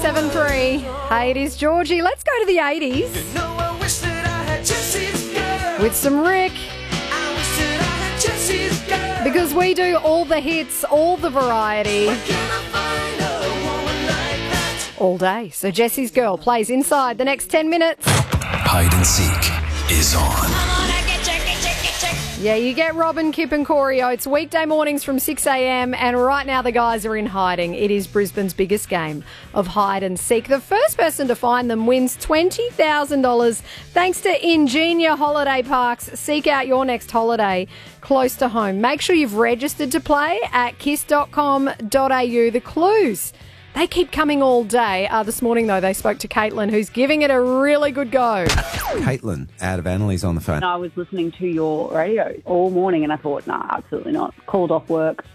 97.3. Hey, it is Georgie. Let's go to the 80s with some Rick. Because we do all the hits, all the variety, all day. So Jesse's Girl plays inside the next 10 minutes. Hide and Seek is on. Yeah, you get Robin, Kip and Corey Oates weekday mornings from 6 a.m. and right now the guys are in hiding. It is Brisbane's biggest game of hide and seek. The first person to find them wins $20,000 thanks to Ingenia Holiday Parks. Seek out your next holiday close to home. Make sure you've registered to play at kiss.com.au. The clues, they keep coming all day. This morning, though, they spoke to Caitlin, who's giving it a really good go. Caitlin, out of Annalise on the phone. I was listening to your radio all morning and I thought, nah, absolutely not. Called off work.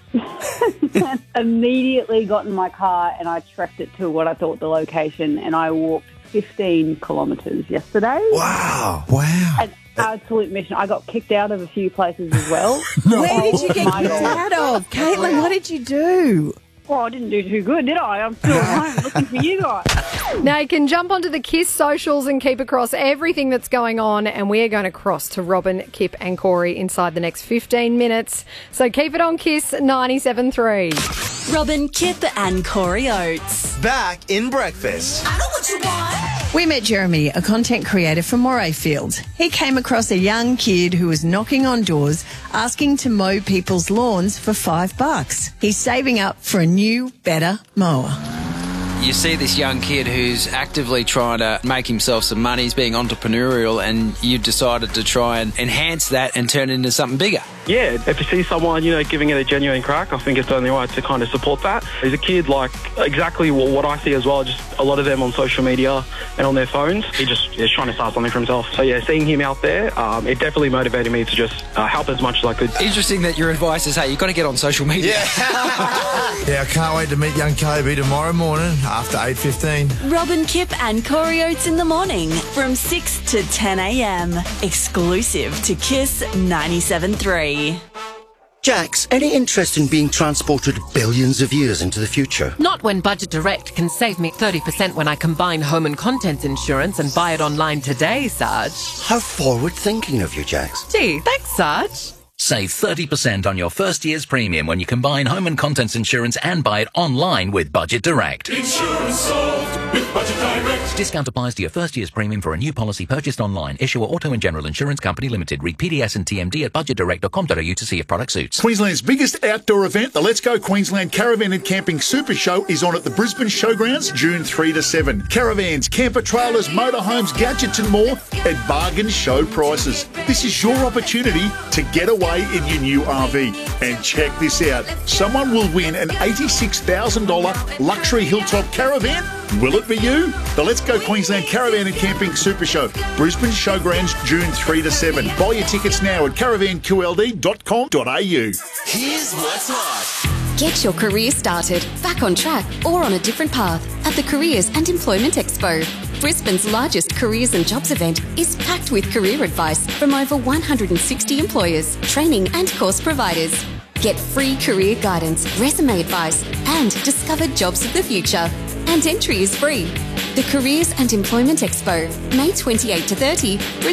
Immediately got in my car and I trekked it to what I thought the location, and I walked 15 kilometres yesterday. Wow. An absolute mission. I got kicked out of a few places as well. Where did you get kicked out of? Caitlin, what did you do? Well, I didn't do too good, did I? I'm still at home looking for you guys. Now, you can jump onto the KISS socials and keep across everything that's going on, and we are going to cross to Robin, Kip and Corey inside the next 15 minutes. So keep it on KISS 97.3. Robin, Kip and Corey Oates. Back in breakfast. I know what you want. We met Jeremy, a content creator from Morayfield. He came across a young kid who was knocking on doors asking to mow people's lawns for $5. He's saving up for a new, better mower. You see this young kid who's actively trying to make himself some money, he's being entrepreneurial, and you decided to try and enhance that and turn it into something bigger. Yeah, if you see someone, giving it a genuine crack, I think it's only right to kind of support that. There's a kid like exactly what I see as well, just a lot of them on social media and on their phones. He just is trying to start something for himself. So yeah, seeing him out there, it definitely motivated me to just help as much as I could. Interesting that your advice is, hey, you've got to get on social media. Yeah, I can't wait to meet young Kobe tomorrow morning after 8:15. Robin, Kip and Corey Oates in the morning from 6 to 10 a.m. Exclusive to KISS 97.3. Jax, any interest in being transported billions of years into the future? Not when Budget Direct can save me 30% when I combine home and contents insurance and buy it online today, Sarge. How forward-thinking of you, Jax. Gee, thanks, Sarge. Save 30% on your first year's premium when you combine home and contents insurance and buy it online with Budget Direct. Insurance solved with Budget Direct. Discount applies to your first year's premium for a new policy purchased online. Issuer Auto and General Insurance Company Limited. Read PDS and TMD at budgetdirect.com.au to see if product suits. Queensland's biggest outdoor event, the Let's Go Queensland Caravan and Camping Super Show, is on at the Brisbane Showgrounds June 3 to 7. Caravans, camper trailers, motorhomes, gadgets and more at bargain show prices. This is your opportunity to get away in your new RV. And check this out. Someone will win an $86,000 luxury hilltop caravan. Will it be you? The Let's Go Queensland Caravan and Camping Super Show. Brisbane Showgrounds June 3 to 7. Buy your tickets now at caravanqld.com.au. Here's what's hot. Get your career started, back on track or on a different path at the Careers and Employment Expo. Brisbane's largest careers and jobs event is packed with career advice from over 160 employers, training and course providers. Get free career guidance, resume advice and discover jobs of the future. And entry is free. The Careers and Employment Expo, May 28 to 30,